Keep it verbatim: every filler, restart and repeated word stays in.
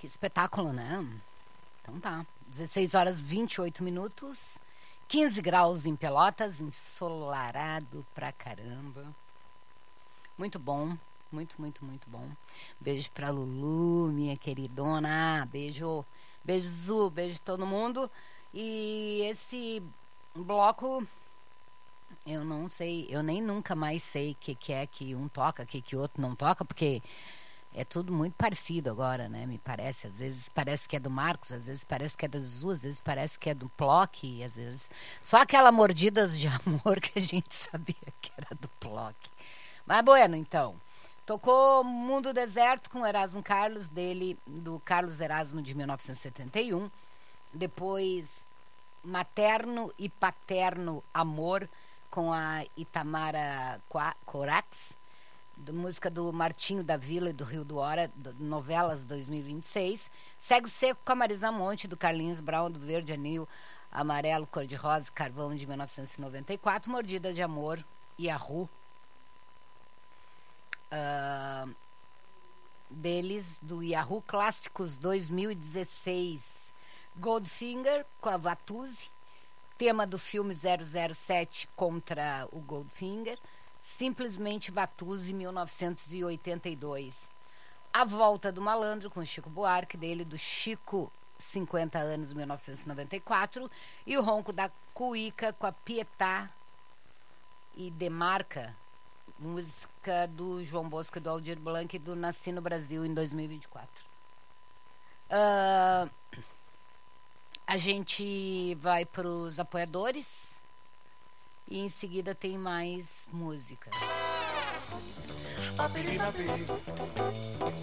Que espetáculo, né? Então tá. dezesseis horas e vinte e oito minutos. quinze graus em Pelotas, ensolarado pra caramba. Muito bom. Muito, muito, muito bom. Beijo pra Lulu, minha queridona. Beijo, beijo Zu, beijo todo mundo. E esse bloco, eu não sei, eu nem nunca mais sei o que, que é que um toca, o que, que o outro não toca, porque é tudo muito parecido agora, né? Me parece. Às vezes parece que é do Marcos, às vezes parece que é da Zu, às vezes parece que é do Plock, às vezes... Só aquela mordidas de amor que a gente sabia que era do Plock. Mas bueno, então... Tocou Mundo Deserto com Erasmo Carlos, dele, do Carlos Erasmo de mil novecentos e setenta e um. Depois, Materno e Paterno Amor, com a Itamara Corax, música do Martinho da Vila e do Rio do Hora, Novelas dois mil e vinte e seis. Cego Seco com a Marisa Monte, do Carlinhos Brown, do Verde Anil, Amarelo, Cor-de-Rosa, Carvão, de mil novecentos e noventa e quatro. Mordida de Amor, Yahoo. Uh, deles, do Yahoo Clássicos dois mil e dezesseis, Goldfinger com a Vatuzzi, tema do filme zero zero sete contra o Goldfinger, Simplesmente Vatuzzi, mil novecentos e oitenta e dois. A Volta do Malandro com Chico Buarque, dele, do Chico, cinquenta anos, mil novecentos e noventa e quatro, e o Ronco da Cuíca com a Pietà e Demarca, música do João Bosco e do Aldir Blanc, do Nasci no Brasil em dois mil e vinte e quatro. Uh, a gente vai para os apoiadores e em seguida tem mais música.